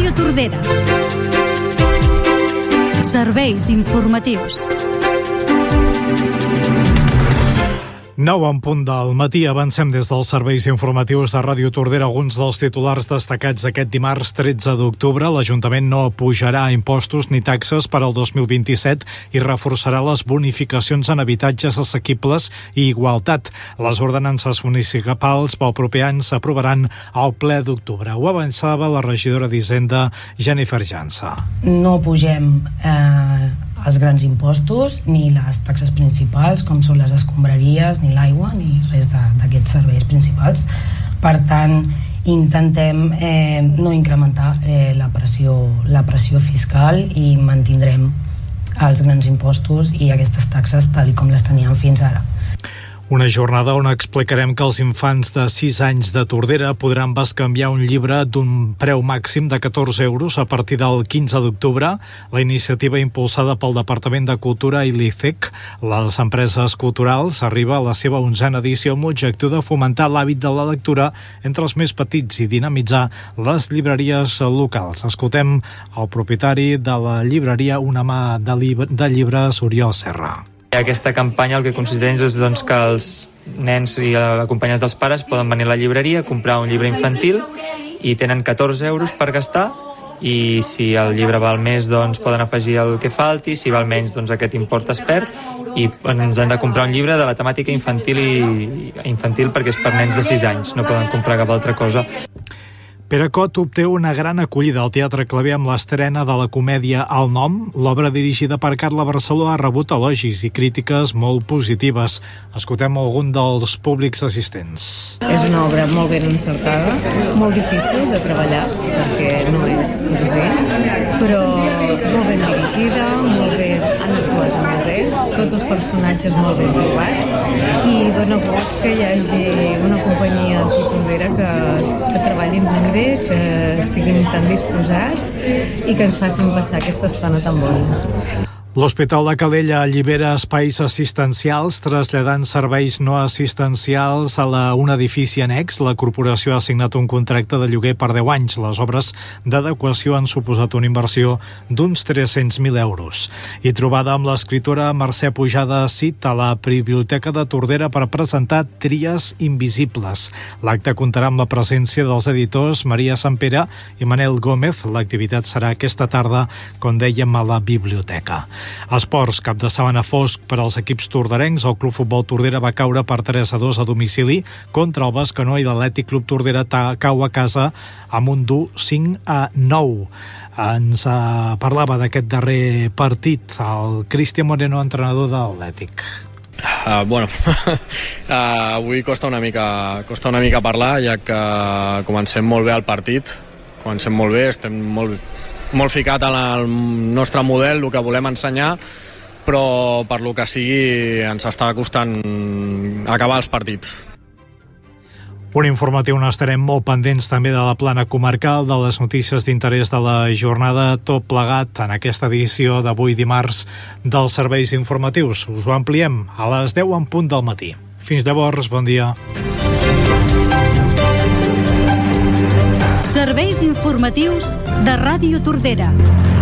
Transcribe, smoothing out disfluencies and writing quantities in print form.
Ràdio Tordera. Serveis informatius. 9 en punt del matí, avancem des dels serveis informatius de Ràdio Tordera. Alguns dels titulars destacats aquest dimarts 13 d'octubre. L'Ajuntament no pujarà impostos ni taxes per al 2027 i reforçarà les bonificacions en habitatges assequibles i igualtat. Les ordenances municipals pel proper any s'aprovaran al ple d'octubre. Ho avançava la regidora d'Hisenda, Jennifer Jansa. No pugem els grans impostos ni les taxes principals, com són les escombraries, ni l'aigua, ni res d'aquests serveis principals. Per tant, intentem no incrementar la pressió fiscal i mantindrem els grans impostos i aquestes taxes tal com les teníem fins ara. Una jornada on explicarem que els infants de 6 anys de Tordera podran bescanviar un llibre d'un preu màxim de 14 euros a partir del 15 d'octubre. La iniciativa impulsada pel Departament de Cultura i l'ICEC, les empreses culturals, arriba a la seva 11a edició amb l'objectiu de fomentar l'hàbit de la lectura entre els més petits i dinamitzar les llibreries locals. Escoltem el propietari de la llibreria Una mà de llibres, Oriol Serra. Aquesta campanya el que consisteix és que els nens i acompanyats dels pares poden venir a la llibreria, comprar un llibre infantil i tenen 14 euros per gastar, i si el llibre val més poden afegir el que falti, si val menys aquest import es perd, i ens han de comprar un llibre de la temàtica infantil perquè és per nens de 6 anys, no poden comprar cap altra cosa. Pere Cot obté una gran acollida al Teatre Claver amb l'estrena de la comèdia El nom. L'obra dirigida per Carla Barceló ha rebut elogis i crítiques molt positives. Escoltem algun dels públics assistents. És una obra molt ben encertada, molt difícil de treballar, perquè no és senzill, però molt ben dirigida, han actuat molt bé, tots els personatges molt ben trobats, i dona gust que hi hagi una companyia antitordera que treballin tan bé, que estiguin tan disposats i que ens facin passar aquesta estona tan bona. L'Hospital de Calella allibera espais assistencials traslladant serveis no assistencials a un edifici annex. La corporació ha signat un contracte de lloguer per 10 anys. Les obres d'adequació han suposat una inversió d'uns 300.000 euros. I trobada amb l'escriptora Mercè Pujada Cid a la Biblioteca de Tordera per presentar Tries invisibles. L'acte comptarà amb la presència dels editors Maria Sampere i Manel Gómez. L'activitat serà aquesta tarda, com dèiem, a la biblioteca. Esports, cap de setmana fosc per als equips torderencs. El Club Futbol Tordera va caure per 3-2 a domicili contra el Bescanó i l'Atlètic Club Tordera cau a casa amb un dur 5-9. Ens parlava d'aquest darrer partit el Cristian Moreno, entrenador de l'Atlètic. Avui costa una mica parlar, ja que comencem molt bé el partit, estem molt ficat en el nostre model, el que volem ensenyar, però per lo que sigui ens està costant acabar els partits. Un informatiu on estarem molt pendents també de la plana comarcal, de les notícies d'interès de la jornada, tot plegat en aquesta edició d'avui dimarts dels serveis informatius. Us ho ampliem a les 10 en punt del matí. Fins llavors, bon dia. Serveis informatius de Ràdio Tordera.